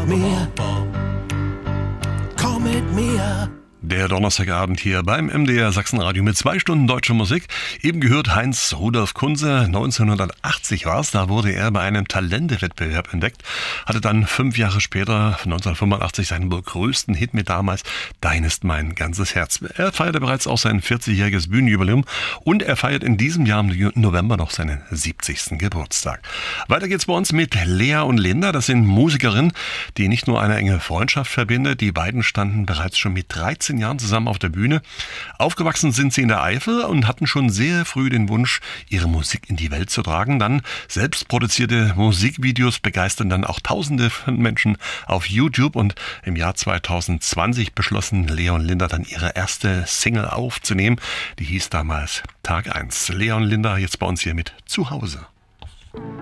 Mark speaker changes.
Speaker 1: mir. Komm mit mir.
Speaker 2: Der Donnerstagabend hier beim MDR Sachsenradio mit 2 Stunden deutscher Musik. Eben gehört Heinz Rudolf Kunze. 1980 war es, da wurde er bei einem Talentewettbewerb entdeckt. Hatte dann 5 Jahre später, 1985, seinen wohl größten Hit mit damals Dein ist mein ganzes Herz. Er feierte bereits auch sein 40-jähriges Bühnenjubiläum und er feiert in diesem Jahr im November noch seinen 70. Geburtstag. Weiter geht's bei uns mit Lea und Linda. Das sind Musikerinnen, die nicht nur eine enge Freundschaft verbindet. Die beiden standen bereits schon mit 13 Jahren zusammen auf der Bühne. Aufgewachsen sind sie in der Eifel und hatten schon sehr früh den Wunsch, ihre Musik in die Welt zu tragen. Dann selbst produzierte Musikvideos begeistern dann auch Tausende von Menschen auf YouTube und im Jahr 2020 beschlossen Lea und Linda dann ihre erste Single aufzunehmen. Die hieß damals Tag 1. Lea und Linda jetzt bei uns hier mit Zuhause.